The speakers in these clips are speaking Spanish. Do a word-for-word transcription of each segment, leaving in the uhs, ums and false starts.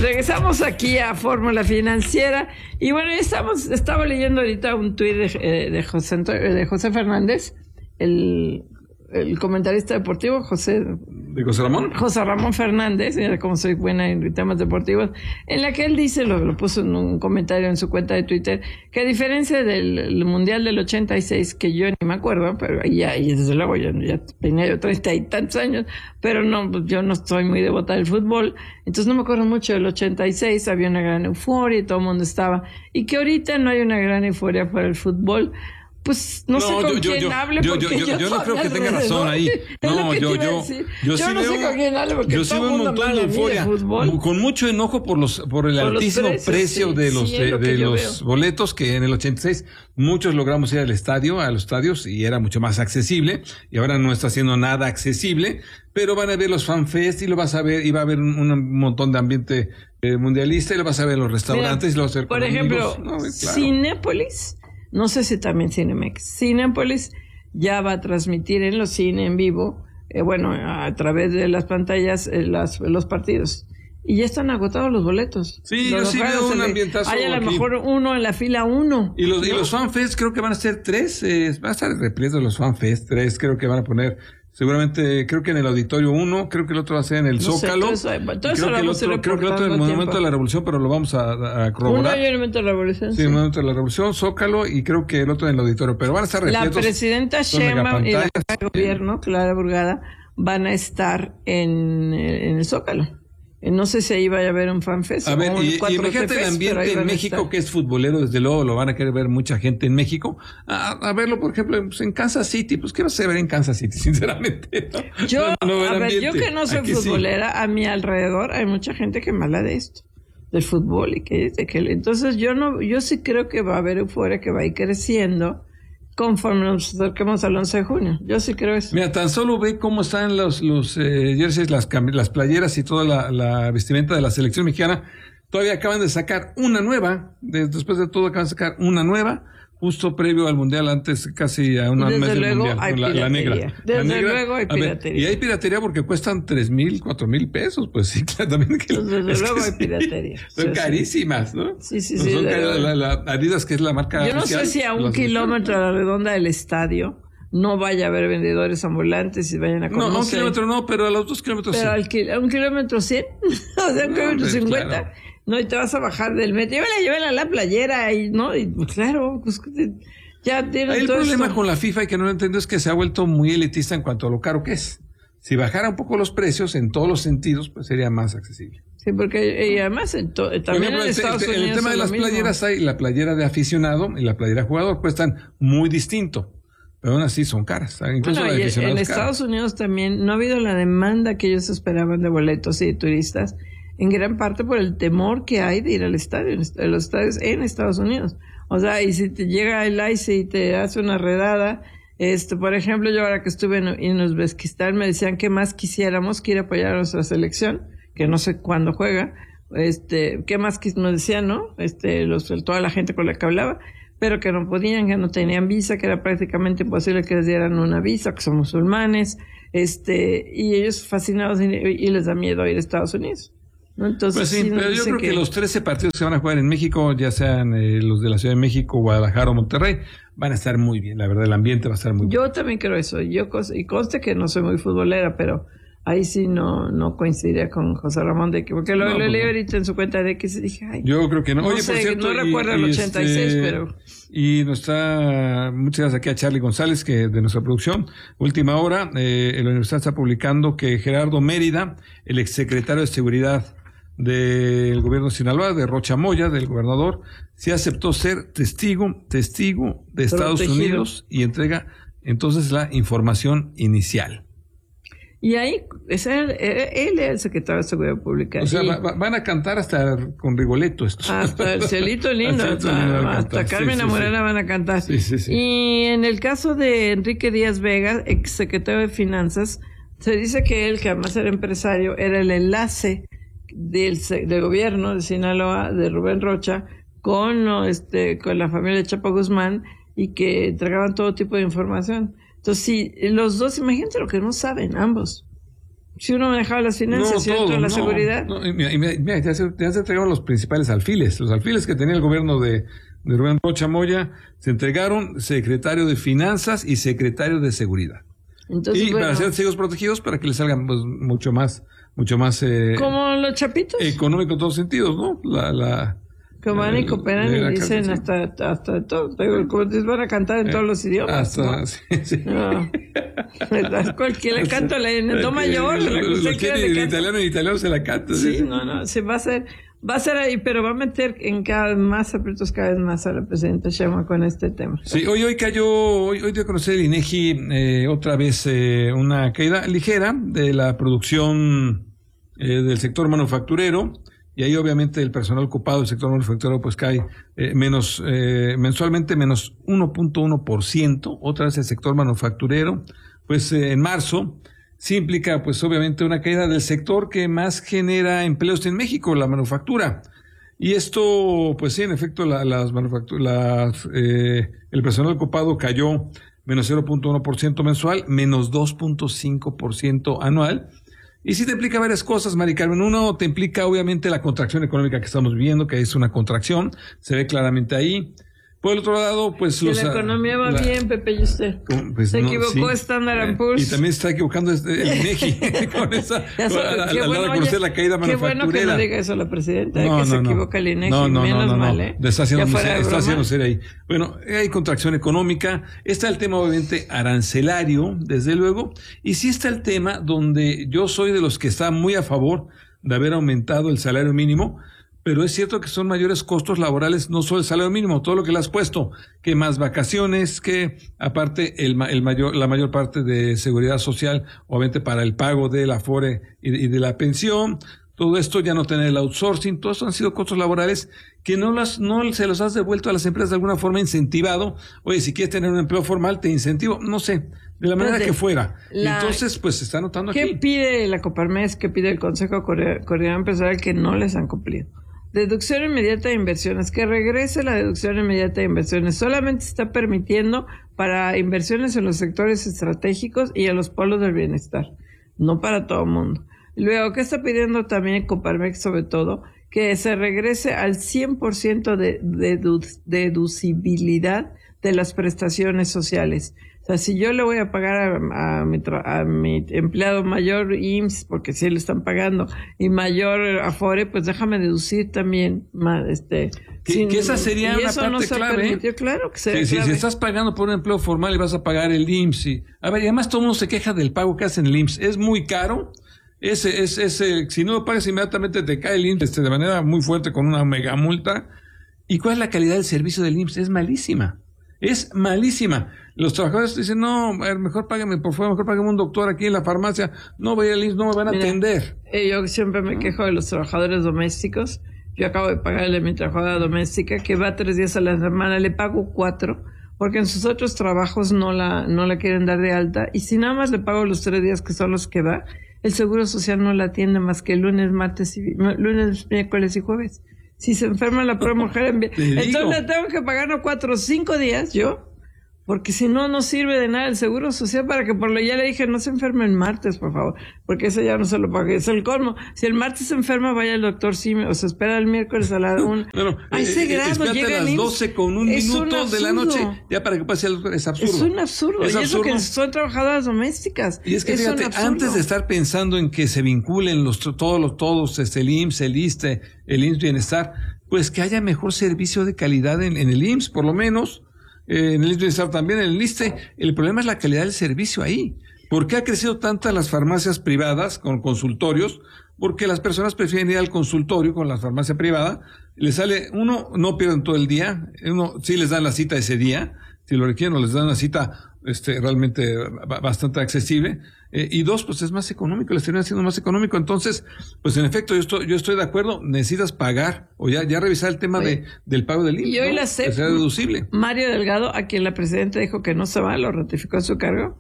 regresamos aquí a Fórmula Financiera y bueno, estamos, estaba leyendo ahorita un tuit de, de, José, de José Fernández, el, el comentarista deportivo, José... ¿De José Ramón? José Ramón Fernández, mira cómo soy buena en temas deportivos, en la que él dice, lo, lo puso en un comentario en su cuenta de Twitter, que a diferencia del el Mundial del ochenta y seis, que yo ni me acuerdo, pero ya, y desde luego ya, ya tenía yo treinta y tantos años, pero no, yo no soy muy devota del fútbol, entonces no me acuerdo mucho del ochenta y seis, había una gran euforia y todo el mundo estaba, y que ahorita no hay una gran euforia para el fútbol. Pues no, no sé con yo, quién yo, hable yo, porque yo, yo, yo no creo que tenga razón ahí. No, yo, yo, yo, yo sí no veo, sé con quién hable porque yo todo sí veo un montón de euforia, con mucho enojo por los, por el por altísimo precios, precio sí, de los, sí, de, de los boletos que en el ochenta y seis muchos logramos ir al estadio, a los estadios y era mucho más accesible y ahora no está siendo nada accesible, pero van a ver los fanfest y lo vas a ver y va a haber un, un montón de ambiente eh, mundialista y lo vas a ver en los restaurantes. Mira, y lo vas a ver por ejemplo, no, claro. Cinépolis. No sé si también Cinemex. Cinépolis ya va a transmitir en los cines en vivo, eh, bueno, a través de las pantallas, eh, las, los partidos. Y ya están agotados los boletos. Sí, los yo sí veo un ambientazo. Hay a lo aquí. mejor uno en la fila uno. Y los, ¿no? y los fanfest creo que van a ser tres, eh, va a estar repleto los fanfest, tres, creo que van a poner... Seguramente, creo que en el Auditorio uno, creo que el otro va a ser en el no Zócalo. Sé, todo eso, todo eso creo, que el otro, creo que el otro en el Monumento de la Revolución, pero lo vamos a, a corroborar. Uno en el Monumento de la Revolución. Sí, sí, el Monumento de la Revolución, Zócalo, y creo que el otro en el Auditorio. Pero van a estar repletos. La presidenta Sheinbaum y el gobierno, Clara Burgada, van a estar en, en el Zócalo. No sé si ahí vaya a haber un fanfest. A ver, y, y imagínate el ambiente en México, que es futbolero, desde luego lo van a querer ver mucha gente en México. A, a verlo, por ejemplo, pues en Kansas City. Pues, ¿qué vas a ver en Kansas City, sinceramente? ¿No? Yo, no, no a ver, yo que no soy Aquí futbolera, sí. A mi alrededor hay mucha gente que me habla de esto, del fútbol, y que dice que... Entonces, yo no, yo sí creo que va a haber euforia, que va a ir creciendo conforme nos acerquemos al once de junio. Yo sí creo eso. Mira, tan solo ve cómo están los, los eh, jerseys, las, las playeras y toda la, la vestimenta de la selección mexicana. Todavía acaban de sacar una nueva, de, después de todo acaban de sacar una nueva, justo previo al Mundial, antes casi a una mes del Mundial, hay la, la negra. Desde la negra, luego hay piratería. Ver, y hay piratería porque cuestan tres mil, cuatro mil pesos, pues sí, claro, también. Que, desde es luego que hay sí, piratería. Son sí, carísimas, ¿no? Sí, sí, no sí. Son de car- la, la Adidas, que es la marca Yo no oficial, sé si a un kilómetro a la redonda del estadio no vaya a haber vendedores ambulantes y vayan a conocer. No, a un kilómetro no, pero a los dos kilómetros pero sí. Al ki- a un kilómetro cien, o sea, un No, kilómetro hombre, cincuenta. claro. No, y te vas a bajar del metro. Llévala, llévala a la playera y, ¿no? Y pues, claro, pues ya tienen El todo problema esto. con la FIFA y que no lo entiendo es que se ha vuelto muy elitista en cuanto a lo caro que es. Si bajara un poco los precios en todos los sentidos, pues sería más accesible. Sí, porque y además en to, también ejemplo, en Estados el, Unidos el tema de las playeras hay la playera de aficionado y la playera jugador cuestan muy distinto, pero aún así son caras. Incluso bueno, la de y aficionado en es cara. Estados Unidos también no ha habido la demanda que ellos esperaban de boletos y de turistas, en gran parte por el temor que hay de ir al estadio, en los estadios en Estados Unidos. O sea, y si te llega el I C E y te hace una redada, este, por ejemplo, yo ahora que estuve en, en Uzbekistán me decían que más quisiéramos que ir a apoyar a nuestra selección, que no sé cuándo juega, este, qué más quis- nos decían, ¿no? Este, los, toda la gente con la que hablaba, pero que no podían, que no tenían visa, que era prácticamente imposible que les dieran una visa, que son musulmanes, este, y ellos fascinados y, y les da miedo ir a Estados Unidos. ¿No? Entonces, Pues sí, sí, pero yo dice creo que... que los trece partidos que se van a jugar en México, ya sean eh, los de la Ciudad de México, Guadalajara o Monterrey, van a estar muy bien. La verdad, el ambiente va a estar muy bien. Yo también creo eso. Yo cos- y conste que no soy muy futbolera, pero ahí sí no no coincidiría con José Ramón de que porque lo, No, lo pues leí no. ahorita en su cuenta de que se dije, ay, Yo creo que no. no Oye, sé, por cierto, no y- recuerdo el y ochenta y seis, este, pero y nos está, muchas gracias aquí a Charlie González, que de nuestra producción, última hora, eh, la universidad está publicando que Gerardo Mérida, el exsecretario de Seguridad del gobierno de Sinaloa, de Rocha Moya, del gobernador, sí aceptó ser testigo, testigo de Estados Protegido. Unidos y entrega entonces la información inicial. y ahí es él, él es el secretario de Seguridad Pública. O sea, y va- va- van a cantar hasta con Rigoletto esto. hasta el cielito lindo, Hasta el cielito hasta, lindo van a hasta cantar. Carmen Sí, sí, Amorena sí. van a cantar. Sí, sí, sí. Y en el caso de Enrique Díaz Vega, exsecretario de Finanzas, se dice que él, que además era empresario, era el enlace del, se- del gobierno de Sinaloa, de Rubén Rocha, con, ¿no? este, con la familia de Chapo Guzmán, y que entregaban todo tipo de información. Entonces, sí, los dos, imagínate lo que no saben, ambos. Si uno manejaba las finanzas, no, si todo, otro la no, seguridad. No, y mira, y mira, ya se, ya se entregaron los principales alfiles. Los alfiles que tenía el gobierno de, de Rubén Rocha Moya, se entregaron secretario de Finanzas y secretario de Seguridad. Entonces, y bueno, para ser testigos protegidos, para que les salgan pues, mucho más, mucho más... Eh, como los chapitos. Económico en todos sentidos, ¿no? La... la que van y cooperan y dicen hasta, hasta, hasta todo. Como les van a cantar en todos los idiomas. Hasta, ¿no? Sí, sí. No. Cualquiera canta en el do mayor. Lo, lo, lo quiere en italiano, en italiano se la canta. Sí, sí, no, no. Se va a hacer, va a ser ahí, pero va a meter en cada vez más aprietos, cada vez más a la presidenta Sheinbaum con este tema. Sí, hoy, hoy cayó, hoy, hoy dio a conocer el INEGI eh, otra vez eh, una caída ligera de la producción eh, del sector manufacturero. Y ahí obviamente el personal ocupado del sector manufacturero pues cae eh, menos eh, mensualmente menos uno punto uno por ciento, otra vez el sector manufacturero, pues eh, en marzo sí implica pues obviamente una caída del sector que más genera empleos en México, la manufactura. Y esto pues sí, en efecto la, las manufacturas, eh, el personal ocupado cayó menos cero punto uno por ciento mensual, menos dos punto cinco por ciento anual. Y sí te implica varias cosas, Mari Carmen. Uno, te implica obviamente la contracción económica que estamos viviendo, que es una contracción, se ve claramente ahí. Por el otro lado, pues si los... la economía va la, bien, Pepe, y usted. Pues se no, equivocó sí. Standard and Poor's. Y también está equivocando el INEGI con esa... Eso, al, al bueno, lado de conocer la caída qué manufacturera. Qué bueno que no diga eso la presidenta, no, que no, se no. equivoca el INEGI, no, no, menos no, no, mal, no. ¿eh? Está haciendo, ser, está haciendo ser ahí. Bueno, hay contracción económica, está el tema obviamente arancelario, desde luego, y sí está el tema donde yo soy de los que está muy a favor de haber aumentado el salario mínimo, pero es cierto que son mayores costos laborales, no solo el salario mínimo, todo lo que le has puesto, que más vacaciones, que aparte el, el mayor, la mayor parte de seguridad social, obviamente para el pago del Afore y, y de la pensión, todo esto ya no tener el outsourcing, todos esto han sido costos laborales que no las, no se los has devuelto a las empresas de alguna forma incentivado. Oye, si quieres tener un empleo formal, te incentivo, no sé, de la manera Entonces, que fuera. La, Entonces, pues se está notando ¿qué aquí. ¿Qué pide la Coparmex, qué pide el Consejo Coordinador Empresarial que no les han cumplido? Deducción inmediata de inversiones, que regrese la deducción inmediata de inversiones. Solamente está permitiendo para inversiones en los sectores estratégicos y en los polos del bienestar, no para todo el mundo. Luego, ¿qué está pidiendo también Coparmex sobre todo? Que se regrese al cien por ciento de dedu- deducibilidad de las prestaciones sociales. O sea, si yo le voy a pagar a, a, mi, a mi empleado mayor I M S S, porque sí le están pagando, y mayor Afore, pues déjame deducir también, este... Que, sin, que esa sería una parte no clave. Claro que sí, clave. Sí, si estás pagando por un empleo formal y vas a pagar el I M S S, y, a ver, y además todo el mundo se queja del pago que hacen el I M S S. Es muy caro. Ese, ese, ese, si no lo pagas inmediatamente te cae el I M S S este, de manera muy fuerte con una mega multa. ¿Y cuál es la calidad del servicio del I M S S? Es malísima. Es malísima. Los trabajadores dicen, no, mejor págame, por favor, mejor págame un doctor aquí en la farmacia. No voy al I M S S, no me van a Mira, atender. Eh, yo siempre me quejo de los trabajadores domésticos. Yo acabo de pagarle a mi trabajadora doméstica, que va tres días a la semana, le pago cuatro, porque en sus otros trabajos no la, no la quieren dar de alta. Y si nada más le pago los tres días que son los que va, el Seguro Social no la atiende más que lunes, martes, y, lunes, miércoles y jueves. Si se enferma la pobre mujer, entonces le tengo que pagar no cuatro o cinco días yo, porque si no, no sirve de nada el Seguro Social para que por lo ya le dije, no se enferme el martes, por favor, porque eso ya no se lo pague, es el colmo. Si el martes se enferma, vaya al doctor Simi, o se espera el miércoles a la una. Bueno, a ese eh, grado llega a las doce con un minuto un de la noche, ya para que pase algo, es absurdo. Es un absurdo, es y absurdo. eso que son trabajadoras domésticas. Y es que es fíjate, antes de estar pensando en que se vinculen los todos los todos, este, el I M S S, el ISSSTE, el I M S S Bienestar, pues que haya mejor servicio de calidad en, en el I M S S, por lo menos. Eh, en el I M S S Bienestar también, en el ISSSTE, el problema es la calidad del servicio ahí. ¿Por qué ha crecido tantas las farmacias privadas con consultorios? Porque las personas prefieren ir al consultorio con la farmacia privada, les sale, uno, no pierden todo el día, uno, sí les dan la cita ese día, si lo requieren, o les dan una cita este, realmente bastante accesible, eh, y dos, pues es más económico, les termina siendo más económico. Entonces, pues en efecto, yo estoy, yo estoy de acuerdo, necesitas pagar, o ya, ya revisar el tema de, del pago del I M S S, y hoy ¿no? la C E P, que sea deducible. Mario Delgado, a quien la presidenta dijo que no se va, lo ratificó en su cargo,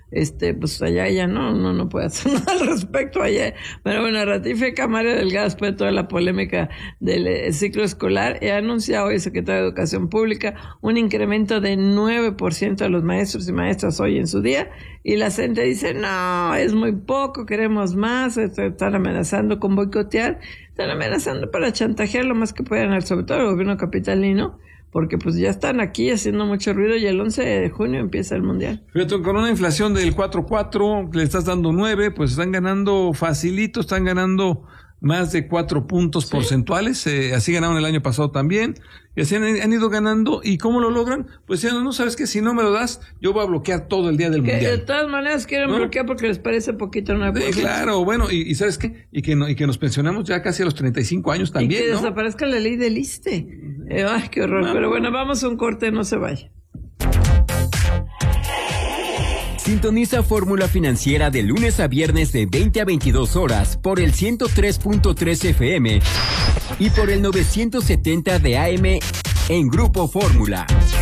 este, pues allá ya no, no, no puede hacer nada al respecto allá. Pero bueno, ratifica Mario Delgado después de toda la polémica del eh, ciclo escolar y ha anunciado hoy el secretario de Educación Pública un incremento de nueve por ciento de los maestros y maestras hoy en su día, y la gente dice, no, es muy poco, queremos más, están amenazando con boicotear, están amenazando para chantajear lo más que puedan, sobre todo el gobierno capitalino, porque pues ya están aquí haciendo mucho ruido y el once de junio empieza el mundial. Fíjate, con una inflación del cuatro punto cuatro, le estás dando nueve, pues están ganando facilito, están ganando más de cuatro puntos ¿sí? porcentuales, eh, así ganaron el año pasado también, y así han, han ido ganando. ¿Y cómo lo logran? Pues ya no, no sabes que si no me lo das, yo voy a bloquear todo el día del que mundial. De todas maneras quieren ¿no? bloquear porque les parece poquito una cosa. Eh, claro, bueno, y, y ¿sabes qué? Y que, no, y que nos pensionamos ya casi a los treinta y cinco años también, y que ¿no? desaparezca la ley del ISSSTE. Eh, ay, qué horror. No. Pero bueno, vamos a un corte, no se vaya. Sintoniza Fórmula Financiera de lunes a viernes de veinte a veintidós horas por el ciento tres punto tres F M y por el novecientos setenta de A M en Grupo Fórmula.